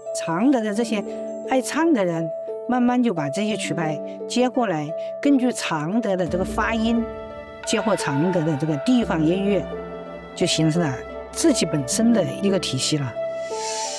常德的这些爱唱的人，慢慢就把这些曲牌接过来，根据常德的这个发音，结合常德的这个地方音乐，就形成了自己本身的一个体系了。